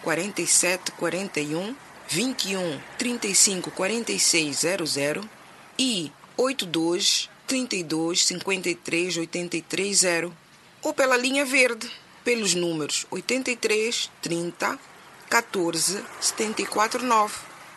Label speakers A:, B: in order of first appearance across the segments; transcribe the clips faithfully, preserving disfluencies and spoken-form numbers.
A: quarenta e sete, quarenta e um, vinte e um, trinta e cinco, quarenta e seis, zero zero e oitenta e dois, trinta e dois, cinquenta e três, oitenta e três, zero, ou pela linha verde, pelos números oitenta e três, trinta, catorze, setenta e quatro, nove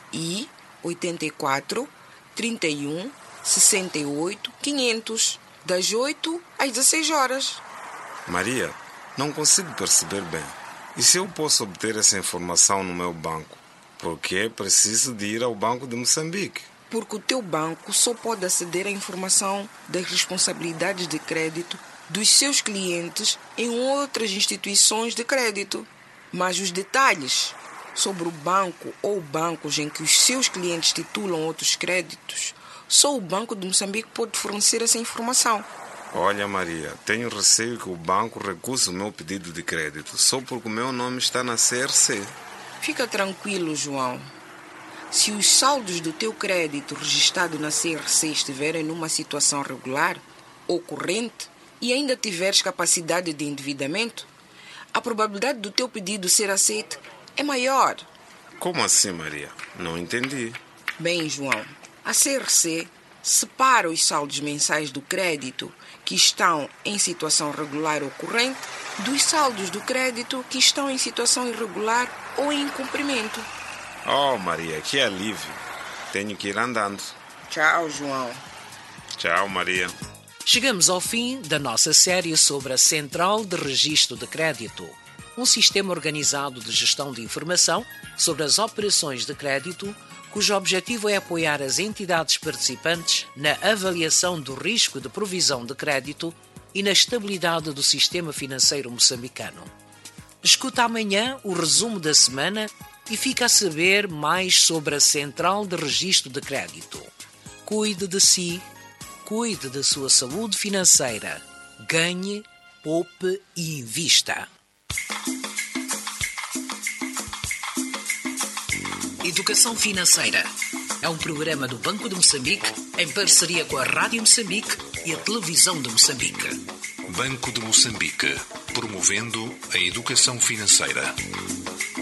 A: e oitenta e quatro, trinta e um, sessenta e oito, quinhentos, das oito às dezesseis horas.
B: Maria, não consigo perceber bem. E se eu posso obter essa informação no meu banco? Porque é preciso de ir ao Banco de Moçambique.
A: Porque o teu banco só pode aceder à informação das responsabilidades de crédito dos seus clientes em outras instituições de crédito. Mas os detalhes sobre o banco ou bancos em que os seus clientes titulam outros créditos, só o Banco de Moçambique pode fornecer essa informação.
B: Olha, Maria, tenho receio que o banco recuse o meu pedido de crédito só porque o meu nome está na C R C.
A: Fica tranquilo, João. Se os saldos do teu crédito registrado na C R C estiverem numa situação regular ou corrente e ainda tiveres capacidade de endividamento, a probabilidade do teu pedido ser aceito é maior.
B: Como assim, Maria? Não entendi.
A: Bem, João, a C R C separa os saldos mensais do crédito que estão em situação regular ou corrente dos saldos do crédito que estão em situação irregular ou em incumprimento.
B: Oh, Maria, que alívio. Tenho que ir andando.
A: Tchau, João.
B: Tchau, Maria.
C: Chegamos ao fim da nossa série sobre a Central de Registro de Crédito, um sistema organizado de gestão de informação sobre as operações de crédito, cujo objetivo é apoiar as entidades participantes na avaliação do risco de provisão de crédito e na estabilidade do sistema financeiro moçambicano. Escuta amanhã o resumo da semana e fica a saber mais sobre a Central de Registro de Crédito. Cuide de si, cuide da sua saúde financeira, ganhe, poupe e invista. Educação Financeira é um programa do Banco de Moçambique em parceria com a Rádio Moçambique e a Televisão de Moçambique.
D: Banco de Moçambique, promovendo a educação financeira.